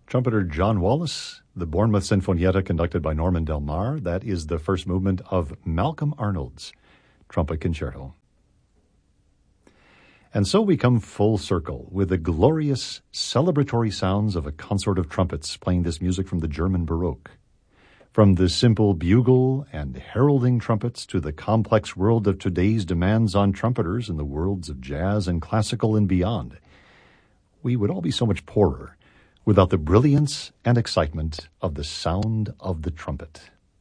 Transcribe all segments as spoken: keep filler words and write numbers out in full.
Trumpeter John Wallace, the Bournemouth Sinfonietta conducted by Norman Del Mar. That is the first movement of Malcolm Arnold's Trumpet Concerto. And so we come full circle with the glorious celebratory sounds of a consort of trumpets playing this music from the German Baroque. From the simple bugle and heralding trumpets to the complex world of today's demands on trumpeters in the worlds of jazz and classical and beyond, we would all be so much poorer without the brilliance and excitement of the sound of the trumpet.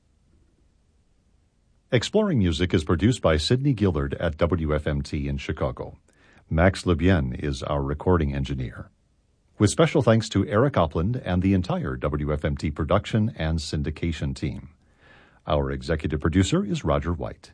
Exploring Music is produced by Sidney Gillard at W F M T in Chicago. Max Lebien is our recording engineer. With special thanks to Eric Opland and the entire W F M T production and syndication team. Our executive producer is Roger White.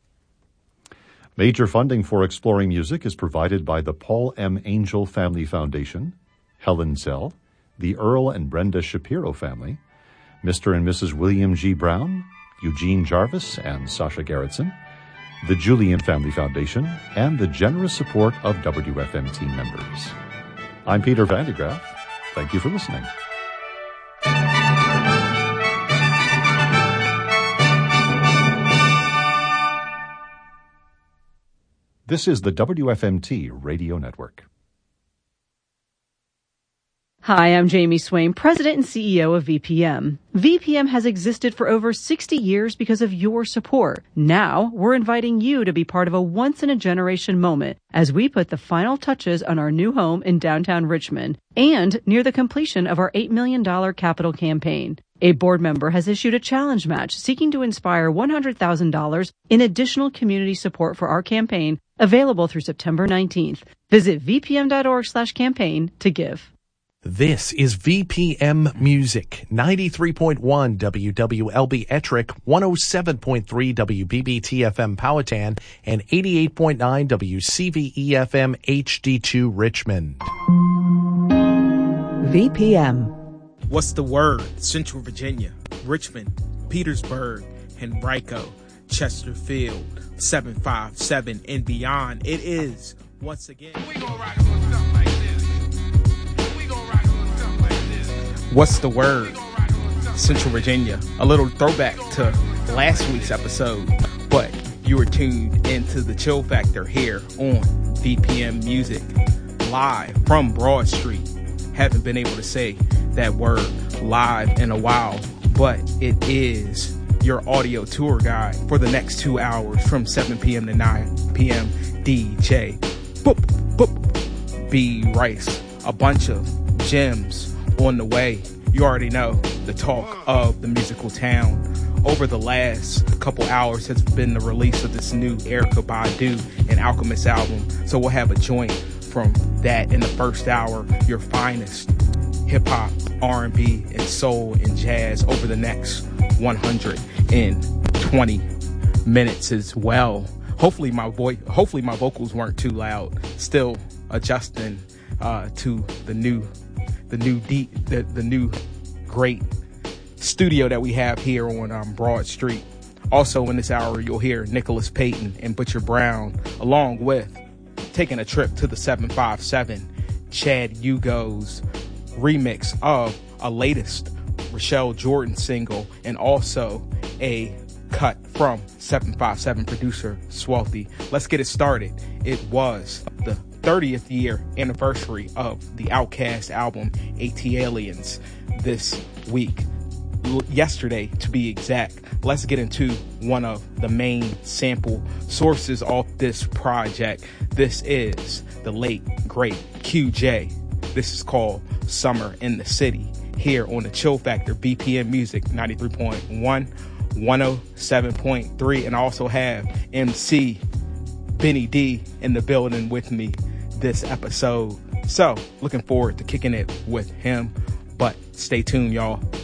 Major funding for Exploring Music is provided by the Paul M. Angel Family Foundation, Helen Zell, the Earl and Brenda Shapiro family, Mister and Missus William G. Brown, Eugene Jarvis and Sasha Gerritsen, the Julian Family Foundation, and the generous support of W F M T members. I'm Peter Vandegraff. Thank you for listening. This is the W F M T Radio Network. Hi, I'm Jamie Swain, President and C E O of V P M. V P M has existed for over sixty years because of your support. Now, we're inviting you to be part of a once-in-a-generation moment as we put the final touches on our new home in downtown Richmond and near the completion of our eight million dollars capital campaign. A board member has issued a challenge match seeking to inspire one hundred thousand dollars in additional community support for our campaign, available through September nineteenth. Visit vpm.org slash campaign to give. This is V P M Music, ninety-three point one W W L B Ettrick, one oh seven point three W B B T F M Powhatan, and eighty-eight point nine W C V E F M H D two Richmond. V P M. What's the word? Central Virginia, Richmond, Petersburg, Henrico, Chesterfield, seven five seven and beyond. It is, once again. We gonna rock a little stuff like this. We gonna rock a little stuff like this. What's the word? Central Virginia. A little throwback to last week's episode, but you were tuned into the Chill Factor here on V P M Music, live from Broad Street. Haven't been able to say that word live in a while, but it is your audio tour guide for the next two hours from seven p.m. to nine p.m. D J Boop Boop B Rice. A bunch of gems on the way. You already know the talk of the musical town over the last couple hours has been the release of this new Erykah Badu and Alchemist album. So we'll have a joint from that in the first hour, your finest hip-hop, R and B, and soul and jazz over the next one hundred twenty minutes as well. Hopefully my voice, hopefully my vocals weren't too loud. Still adjusting uh, to the new, the new deep, the, the new great studio that we have here on um, Broad Street. Also in this hour, you'll hear Nicholas Payton and Butcher Brown, along with taking a trip to the seven five seven, Chad Hugo's remix of a latest Rochelle Jordan single, and also a cut from seven five seven producer Swalty. Let's get it started. It was the thirtieth year anniversary of the Outkast album ATLiens this week. L- yesterday, to be exact. Let's get into one of the main sample sources of this project. This is the late, great Q J. This is called Summer in the City, here on the Chill Factor, V P M Music, ninety-three point one, one oh seven point three, and I also have M C Benny D in the building with me this episode. So, looking forward to kicking it with him, but stay tuned, y'all.